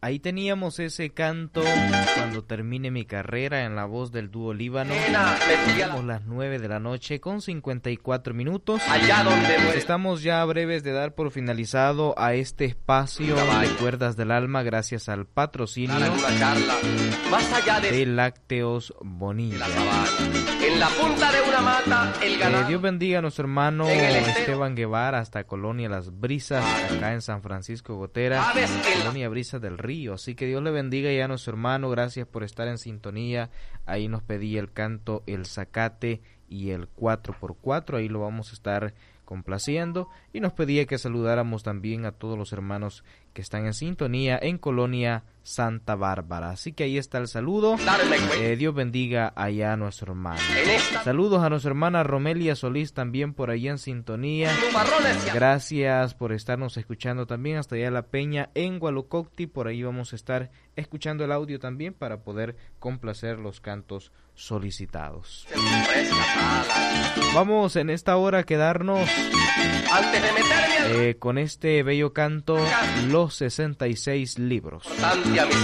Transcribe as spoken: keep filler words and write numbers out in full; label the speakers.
Speaker 1: Ahí teníamos ese canto, Cuando termine mi carrera, en la voz del dúo Líbano. Somos las nueve de la noche con cincuenta y cuatro minutos.
Speaker 2: Allá donde
Speaker 1: Estamos ya breves de dar por finalizado a este espacio de Cuerdas del Alma, gracias al patrocinio
Speaker 2: más allá de,
Speaker 1: de Lácteos Bonilla.
Speaker 2: En la punta de una mata, el ganado.
Speaker 1: Eh, Dios bendiga a nuestro hermano Esteban Guevara hasta Colonia Las Brisas, acá en San Francisco Gotera, Colonia Brisas del Río. Así que Dios le bendiga ya a nuestro hermano, gracias por estar en sintonía. Ahí nos pedía el canto El Zacate y el cuatro por cuatro, ahí lo vamos a estar complaciendo, y nos pedía que saludáramos también a todos los hermanos que están en sintonía en Colonia Santa Bárbara. Así que ahí está el saludo. Eh, Dios bendiga allá a nuestro hermano. Saludos a nuestra hermana Romelia Solís, también por allá en sintonía. Gracias por estarnos escuchando también hasta allá La Peña en Gualococti. Por ahí vamos a estar escuchando el audio también para poder complacer los cantos solicitados. Vamos en esta hora a quedarnos eh, con este bello canto, Los sesenta y seis libros.